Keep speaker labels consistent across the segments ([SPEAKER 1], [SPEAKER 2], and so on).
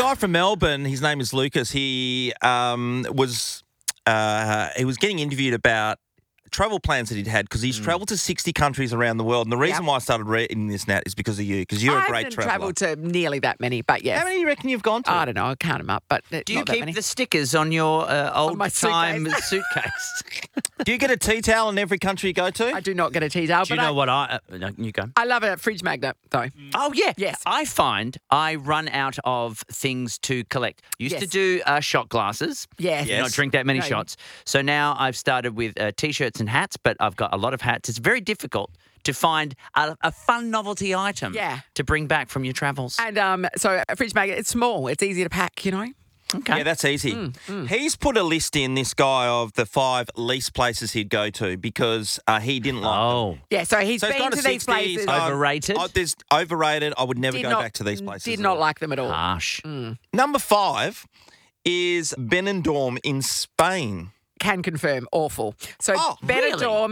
[SPEAKER 1] guy from Melbourne, his name is Lucas. He was getting interviewed about travel plans that he'd had because he's travelled to 60 countries around the world. And the reason why I started reading this, Nat, is because of you, because you're a great traveller.
[SPEAKER 2] I haven't travelled to nearly that many, but yes.
[SPEAKER 1] How many do you reckon you've gone to?
[SPEAKER 2] I don't know. I'll count them up, but
[SPEAKER 3] Do you
[SPEAKER 2] not that
[SPEAKER 3] keep
[SPEAKER 2] many.
[SPEAKER 3] the stickers on your old-time suitcase?
[SPEAKER 1] Do you get a tea towel in every country you go to?
[SPEAKER 2] I do not get a tea towel.
[SPEAKER 3] Do you know what no, you go.
[SPEAKER 2] I love a fridge magnet, though.
[SPEAKER 3] Oh, yeah.
[SPEAKER 2] Yes.
[SPEAKER 3] I find I run out of things to collect. Used to do shot glasses.
[SPEAKER 2] Yes.
[SPEAKER 3] Do not drink that many shots. So now I've started with T-shirts and hats, but I've got a lot of hats. It's very difficult to find a fun novelty item to bring back from your travels.
[SPEAKER 2] And so a fridge magnet, it's small. It's easy to pack, you know.
[SPEAKER 3] Okay.
[SPEAKER 1] Yeah, that's easy. He's put a list in, this guy, of the 5 least places he'd go to because he didn't like them.
[SPEAKER 2] Yeah, so he's been to these places.
[SPEAKER 3] Overrated?
[SPEAKER 1] There's overrated. I would never go back to these places.
[SPEAKER 2] Did not like them at all.
[SPEAKER 3] Harsh.
[SPEAKER 1] Number 5 is Benidorm in Spain.
[SPEAKER 2] Can confirm, awful. So Benidorm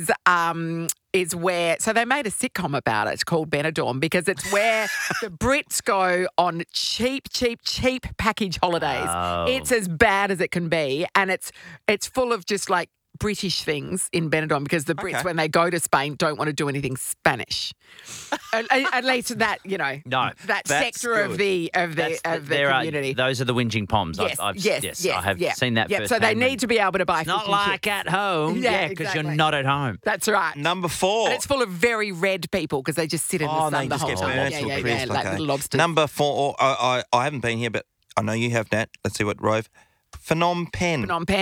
[SPEAKER 2] is where, so they made a sitcom about it called Benidorm because it's where the Brits go on cheap package holidays. It's as bad as it can be, and it's full of just like British things in Benidorm because the Brits, when they go to Spain, don't want to do anything Spanish. At least that, you know, that sector of the community.
[SPEAKER 3] Those are the whinging poms.
[SPEAKER 2] Yes,
[SPEAKER 3] I have seen that firsthand.
[SPEAKER 2] So they need to be able to buy fish
[SPEAKER 3] not
[SPEAKER 2] and
[SPEAKER 3] like
[SPEAKER 2] chips.
[SPEAKER 3] at home, because you're not at home.
[SPEAKER 2] That's right.
[SPEAKER 1] Number 4.
[SPEAKER 2] And it's full of very red people because they just sit in the sun the whole time. Like little lobsters.
[SPEAKER 1] Number 4, I haven't been here, but I know you have, Nat. Let's see what Rove. Phnom Penh.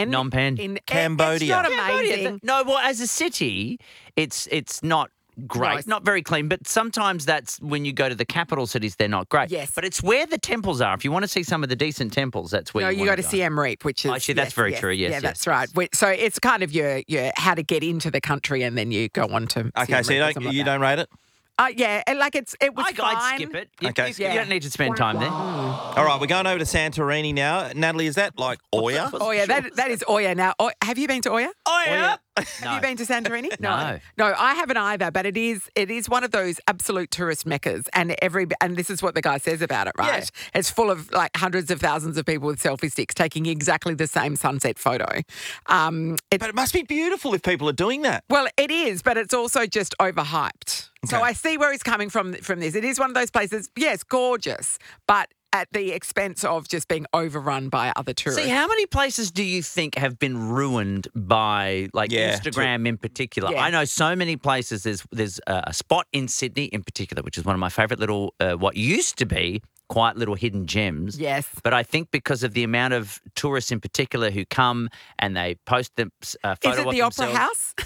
[SPEAKER 3] In
[SPEAKER 1] Cambodia.
[SPEAKER 2] It's not amazing.
[SPEAKER 3] No, well, as a city, it's not great, not very clean, but sometimes that's when you go to the capital cities, they're not great.
[SPEAKER 2] Yes.
[SPEAKER 3] But it's where the temples are. If you want to see some of the decent temples, that's where
[SPEAKER 2] you go to Siem Reap, which is...
[SPEAKER 3] Actually, that's very true, yes.
[SPEAKER 2] Yeah, that's right. So it's kind of your how to get into the country and then you go on to
[SPEAKER 1] Okay,
[SPEAKER 2] Siem
[SPEAKER 1] so
[SPEAKER 2] Reap
[SPEAKER 1] you don't rate it?
[SPEAKER 2] Yeah, and like it was fine.
[SPEAKER 3] I'd skip it.
[SPEAKER 1] Okay.
[SPEAKER 3] You don't need to spend time there.
[SPEAKER 1] All right, we're going over to Santorini now. Natalie, is that like Oya?
[SPEAKER 2] Oya, that is Oya now. Have you been to Oya?
[SPEAKER 3] Oya?
[SPEAKER 2] Have you been to Santorini?
[SPEAKER 3] No.
[SPEAKER 2] No, I haven't either, but it is one of those absolute tourist meccas, and this is what the guy says about it, right? Yeah. It's full of like hundreds of thousands of people with selfie sticks taking exactly the same sunset photo.
[SPEAKER 1] But it must be beautiful if people are doing that.
[SPEAKER 2] Well, it is, but it's also just overhyped.
[SPEAKER 1] Okay.
[SPEAKER 2] So I see where he's coming from this. It is one of those places, yes, gorgeous, but at the expense of just being overrun by other tourists.
[SPEAKER 3] See, how many places do you think have been ruined by Instagram in particular?
[SPEAKER 2] Yeah.
[SPEAKER 3] I know so many places. There's a spot in Sydney in particular, which is one of my favourite little, what used to be quiet little hidden gems.
[SPEAKER 2] Yes.
[SPEAKER 3] But I think because of the amount of tourists in particular who come and they post the photo of themselves.
[SPEAKER 2] Is it the Opera House?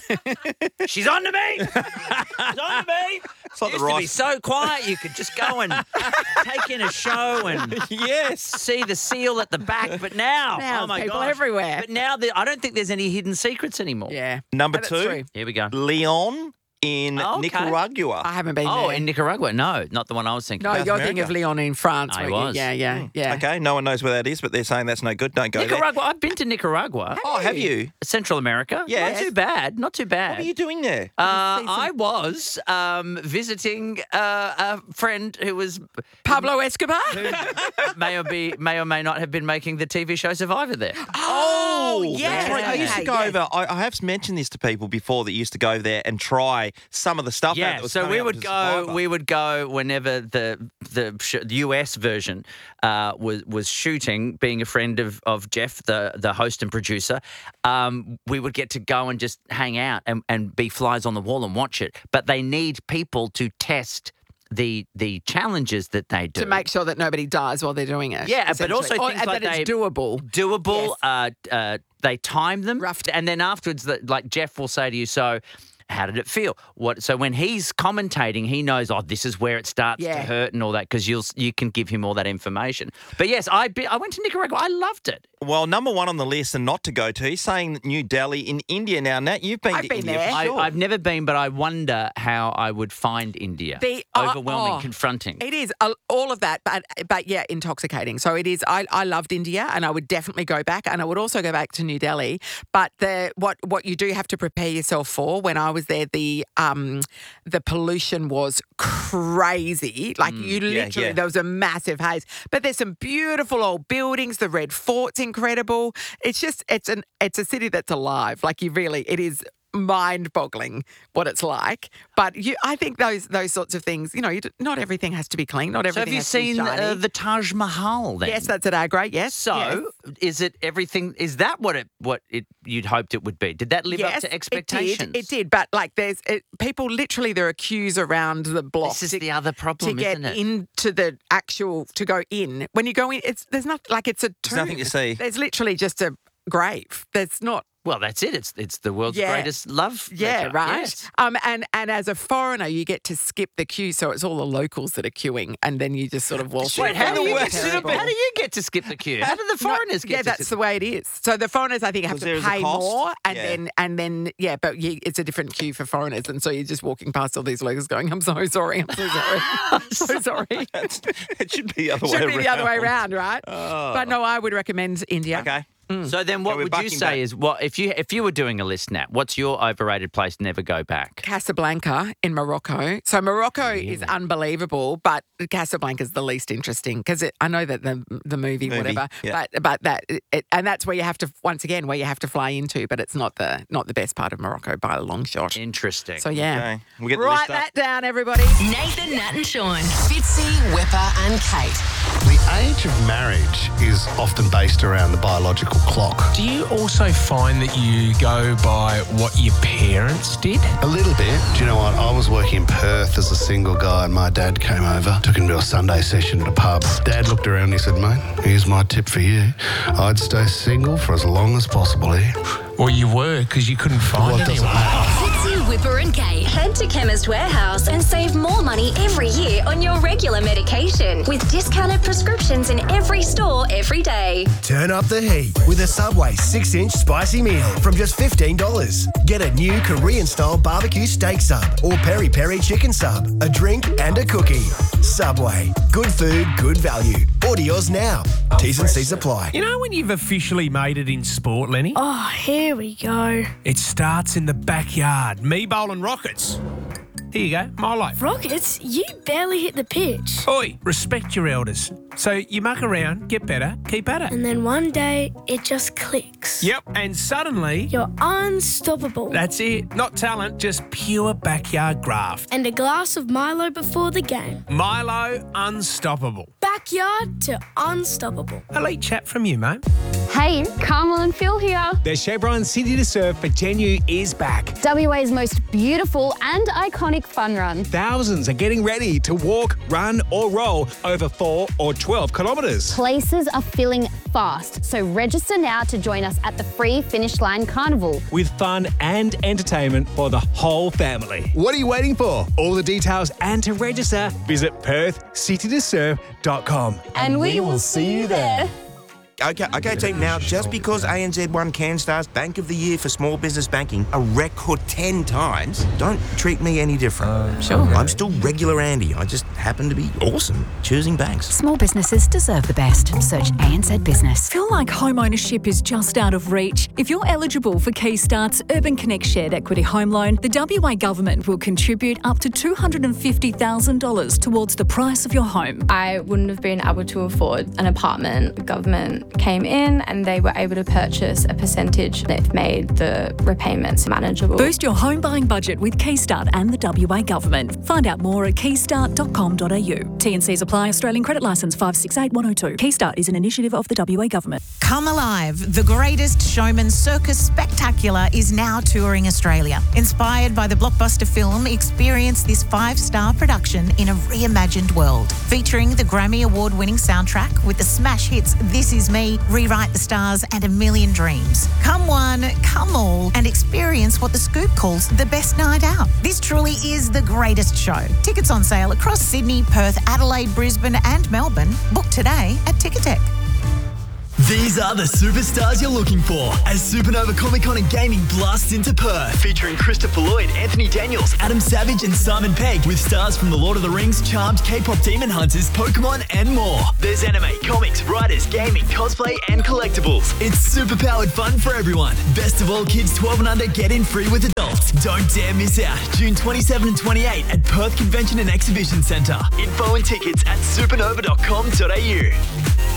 [SPEAKER 3] She's on to me. She's on to me.
[SPEAKER 1] It's like
[SPEAKER 3] Used to be so quiet you could just go and take in a show and see the seal at the back. But now oh my
[SPEAKER 2] people
[SPEAKER 3] gosh.
[SPEAKER 2] everywhere.
[SPEAKER 3] But now I don't think there's any hidden secrets anymore.
[SPEAKER 2] Yeah.
[SPEAKER 1] Number
[SPEAKER 2] That's
[SPEAKER 1] 2,
[SPEAKER 2] true.
[SPEAKER 3] Here we go.
[SPEAKER 1] Leon in Nicaragua.
[SPEAKER 2] I haven't been there.
[SPEAKER 3] Oh, in Nicaragua? No, not the one I was thinking.
[SPEAKER 2] No,
[SPEAKER 3] of.
[SPEAKER 2] you're thinking of Leon in France.
[SPEAKER 3] I was.
[SPEAKER 2] Yeah.
[SPEAKER 1] Okay, no one knows where that is, but they're saying that's no good. Don't go
[SPEAKER 3] Nicaragua. I've been to Nicaragua.
[SPEAKER 1] Have you?
[SPEAKER 3] Central America.
[SPEAKER 1] Yes.
[SPEAKER 3] Not too bad. Not too bad.
[SPEAKER 1] What are you doing there?
[SPEAKER 3] I was visiting a friend who was
[SPEAKER 2] Pablo Escobar?
[SPEAKER 3] may or may not have been making the TV show Survivor there.
[SPEAKER 2] Oh, yeah.
[SPEAKER 1] That's right. I used to go over. I have mentioned this to people before that used to go there and try some of the stuff.
[SPEAKER 3] Yeah,
[SPEAKER 1] that was
[SPEAKER 3] so
[SPEAKER 1] coming
[SPEAKER 3] we
[SPEAKER 1] up
[SPEAKER 3] would
[SPEAKER 1] as
[SPEAKER 3] go.
[SPEAKER 1] Survivor.
[SPEAKER 3] We would go whenever the US version was shooting. Being a friend of Jeff, the host and producer, we would get to go and just hang out and be flies on the wall and watch it. But they need people to test the challenges that they do
[SPEAKER 2] To make sure that nobody dies while they're doing it.
[SPEAKER 3] Yeah, but also
[SPEAKER 2] essentially.
[SPEAKER 3] things like
[SPEAKER 2] that it's doable.
[SPEAKER 3] Doable. They time them,
[SPEAKER 2] Roughed.
[SPEAKER 3] and then afterwards, like Jeff will say to you, so. How did it feel? So when he's commentating, he knows, this is where it starts to hurt and all that, because you can give him all that information. But yes, I went to Nicaragua. I loved it.
[SPEAKER 1] Well, number 1 on the list and not to go to, he's saying New Delhi in India. Now, Nat, you've been to India
[SPEAKER 2] there.
[SPEAKER 1] for sure.
[SPEAKER 3] I've never been, but I wonder how I would find India. Overwhelming, confronting.
[SPEAKER 2] It is all of that, but yeah, intoxicating. So it is. I loved India, and I would definitely go back, and I would also go back to New Delhi. But what you do have to prepare yourself for, when I was was there, the pollution was crazy. Like you literally, there was a massive haze. But there's some beautiful old buildings. The Red Fort's incredible. It's just, it's a city that's alive. Like it is mind-boggling what it's like. But I think those sorts of things, not everything has to be clean. Not everything has to be shiny.
[SPEAKER 3] So have you seen the Taj Mahal then?
[SPEAKER 2] Yes, that's at Agra, yes.
[SPEAKER 3] So is it everything, is that what you'd hoped it would be? Did that live up to expectations?
[SPEAKER 2] It did. But like people literally, there are queues around the block.
[SPEAKER 3] This is the other problem,
[SPEAKER 2] isn't it? To get into the to go in. When you go in, it's a tomb.
[SPEAKER 1] There's nothing to see.
[SPEAKER 2] There's literally just a grave. There's not.
[SPEAKER 3] Well, that's it. It's the world's greatest love.
[SPEAKER 2] Yeah, right.
[SPEAKER 3] Yes.
[SPEAKER 2] And as a foreigner, you get to skip the queue, so it's all the locals that are queuing, and then you just sort of walk.
[SPEAKER 3] Wait, how do you get to skip the queue? How do the foreigners get?
[SPEAKER 2] Yeah, that's the way it is. So the foreigners, I think, have to pay more, and then but it's a different queue for foreigners, and so you're just walking past all these locals, going, "I'm so sorry, I'm so sorry, I'm so sorry."
[SPEAKER 1] It should be the other way around.
[SPEAKER 2] Should be the other way around, right? Oh. But no, I would recommend India.
[SPEAKER 1] Okay.
[SPEAKER 3] So then what would you say is, if you were doing a list, Nat, what's your overrated place never go back?
[SPEAKER 2] Casablanca in Morocco. So Morocco is unbelievable, but Casablanca is the least interesting because I know that the movie whatever, but and that's where you have to, once again, where you have to fly into, but it's not the best part of Morocco by a long shot.
[SPEAKER 3] Interesting.
[SPEAKER 2] So yeah.
[SPEAKER 1] Okay. We'll get
[SPEAKER 2] write that down, everybody.
[SPEAKER 4] Nathan, Nat and Sean. Fitzy, Whipper and Kate.
[SPEAKER 5] The age of marriage is often based around the biological clock.
[SPEAKER 6] Do you also find that you go by what your parents did?
[SPEAKER 5] A little bit. Do you know what? I was working in Perth as a single guy and my dad came over, took him to a Sunday session at a pub. Dad looked around and he said, "Mate, here's my tip for you. I'd stay single for as long as possible here."
[SPEAKER 6] Well, you were, because you couldn't find anyone.
[SPEAKER 4] Fitzy, Whipper and Kate. Head to Chemist Warehouse and save more money every year on your regular medication with discounted prescriptions in every store every day.
[SPEAKER 7] Turn up the heat with a Subway 6-inch spicy meal from just $15. Get a new Korean-style barbecue steak sub or peri-peri chicken sub, a drink and a cookie. Subway. Good food, good value. Order yours now. T's and C's apply.
[SPEAKER 6] You know when you've officially made it in sport, Lenny?
[SPEAKER 8] Oh, here we go.
[SPEAKER 6] It starts in the backyard. Me bowling rockets. Here you go, Milo.
[SPEAKER 8] Rockets? You barely hit the pitch.
[SPEAKER 6] Oi, respect your elders. So you muck around, get better, keep at it.
[SPEAKER 8] And then one day, it just clicks.
[SPEAKER 6] Yep, and suddenly...
[SPEAKER 8] You're unstoppable.
[SPEAKER 6] That's it. Not talent, just pure backyard graft.
[SPEAKER 8] And a glass of Milo before the game.
[SPEAKER 6] Milo Unstoppable.
[SPEAKER 8] Backyard to unstoppable.
[SPEAKER 6] Elite chat from you, mate.
[SPEAKER 9] Hey, Carmel and Phil here.
[SPEAKER 10] The Chevron City to Surf for Genu is back.
[SPEAKER 9] WA's most beautiful and iconic fun run.
[SPEAKER 10] Thousands are getting ready to walk, run or roll over 4 or 12 kilometres.
[SPEAKER 9] Places are filling fast, so register now to join us at the free Finish Line Carnival.
[SPEAKER 10] With fun and entertainment for the whole family. What are you waiting for? All the details and to register, visit PerthCityToSurf.com.
[SPEAKER 9] And we will see you there.
[SPEAKER 11] Okay, team. Now, just because ANZ won CanStar's Bank of the Year for Small Business Banking a record 10 times, don't treat me any different.
[SPEAKER 2] Sure.
[SPEAKER 11] I'm still regular Andy. I just happen to be awesome choosing banks.
[SPEAKER 12] Small businesses deserve the best. Search ANZ Business.
[SPEAKER 13] Feel like home ownership is just out of reach? If you're eligible for Keystart's Urban Connect Shared Equity Home Loan, the WA government will contribute up to $250,000 towards the price of your home.
[SPEAKER 14] I wouldn't have been able to afford an apartment. The government came in and they were able to purchase a percentage that made the repayments manageable.
[SPEAKER 13] Boost your home buying budget with Keystart and the WA government. Find out more at keystart.com.au. T&Cs apply. Australian Credit Licence 568102. Keystart is an initiative of the WA government.
[SPEAKER 15] Come Alive, the Greatest Showman Circus Spectacular is now touring Australia. Inspired by the blockbuster film, experience this 5-star production in a reimagined world. Featuring the Grammy Award-winning soundtrack with the smash hits This Is Me, Rewrite the Stars and A Million Dreams. Come one, come all and experience what The Scoop calls the best night out. This truly is the greatest show. Tickets on sale across Sydney, Perth, Adelaide, Brisbane and Melbourne. Book today at Ticketek.
[SPEAKER 16] These are the superstars you're looking for as Supernova Comic Con and Gaming blasts into Perth, featuring Christopher Lloyd, Anthony Daniels, Adam Savage and Simon Pegg, with stars from The Lord of the Rings, Charmed, K-pop Demon Hunters, Pokemon and more. There's anime, comics, writers, gaming, cosplay and collectibles. It's super powered fun for everyone. Best of all, kids 12 and under get in free with adults. Don't dare miss out. June 27 and 28 at Perth Convention and Exhibition Centre. Info and tickets at supernova.com.au.